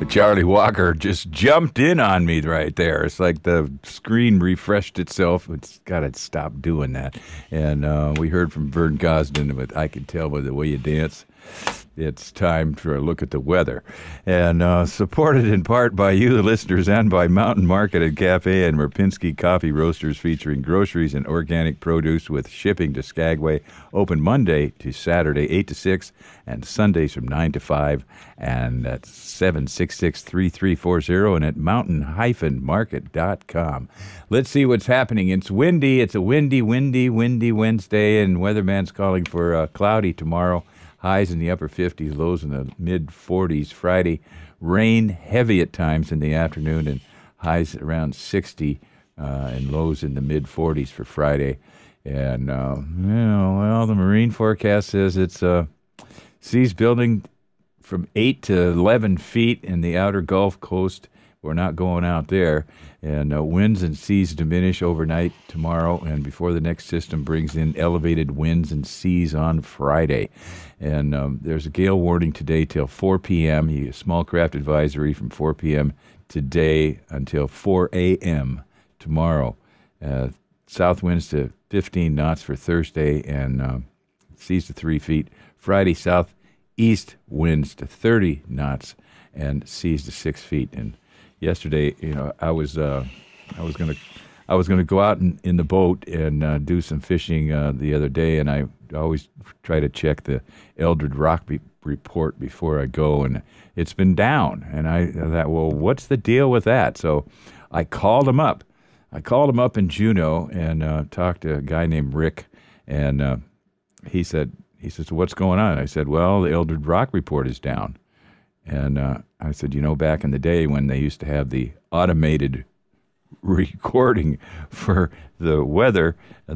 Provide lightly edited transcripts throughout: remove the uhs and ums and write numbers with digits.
Charlie Walker just jumped in on me right there. It's like the screen refreshed itself. It's got to stop doing that. And we heard from Vern Gosden, but I could tell by the way you dance, it's time for a look at the weather. And supported in part by you, the listeners, and by Mountain Market and Cafe and Merpinski Coffee Roasters, featuring groceries and organic produce with shipping to Skagway. Open Monday to Saturday, 8 to 6, and Sundays from 9 to 5. And that's 766-3340 and at mountain-market.com. Let's see what's happening. It's windy. It's a windy Wednesday, and weatherman's calling for cloudy tomorrow. Highs in the upper 50s, lows in the mid-40s. Friday, rain heavy at times in the afternoon, and highs around 60 and lows in the mid-40s for Friday. And, the marine forecast says it's seas building from 8 to 11 feet in the outer Gulf Coast. We're not going out there. And winds and seas diminish overnight tomorrow and before the next system brings in elevated winds and seas on Friday. And there's a gale warning today till 4 p.m. A small craft advisory from 4 p.m. today until 4 a.m. tomorrow. South winds to 15 knots for Thursday and seas to 3 feet. Friday, southeast winds to 30 knots and seas to 6 feet. And yesterday, I was gonna go out in the boat and do some fishing the other day, and I always try to check the Eldred Rock report before I go, and it's been down. And I thought, well, what's the deal with that? So I called him up. In Juneau and talked to a guy named Rick, and he says, what's going on? I said, well, the Eldred Rock report is down. And I said, back in the day when they used to have the automated recording for the weather,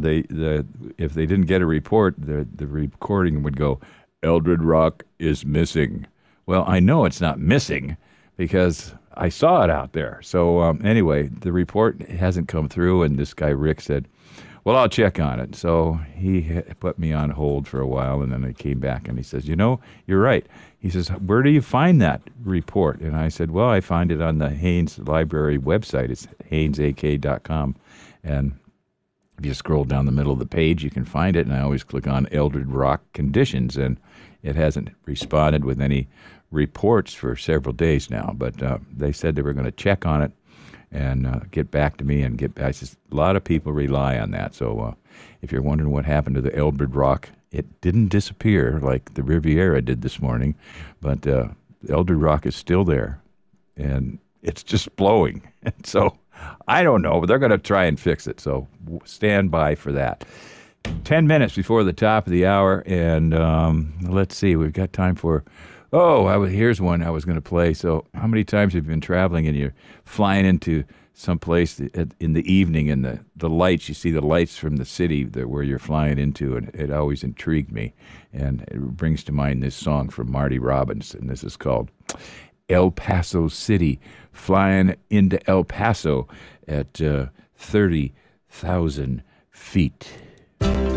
if they didn't get a report, the recording would go, Eldred Rock is missing. Well, I know it's not missing because I saw it out there. So anyway, the report hasn't come through, and this guy Rick said, well, I'll check on it. So he put me on hold for a while, and then I came back, and he says, you're right. He says, where do you find that report? And I said, well, I find it on the Haines Library website. It's hainesak.com. And if you scroll down the middle of the page, you can find it. And I always click on Eldred Rock conditions, and it hasn't responded with any reports for several days now. But they said they were going to check on it and get back to me and get back. A lot of people rely on that. So if you're wondering what happened to the Eldred Rock, it didn't disappear like the Riviera did this morning, but Eldred Rock is still there, and it's just blowing. And so I don't know, but they're going to try and fix it. So stand by for that. 10 minutes before the top of the hour, and let's see, we've got time for... here's one I was going to play. So how many times have you been traveling and you're flying into some place in the evening and the lights, you see the lights from the city where you're flying into, and it always intrigued me. And it brings to mind this song from Marty Robbins, and this is called El Paso City, flying into El Paso at 30,000 feet.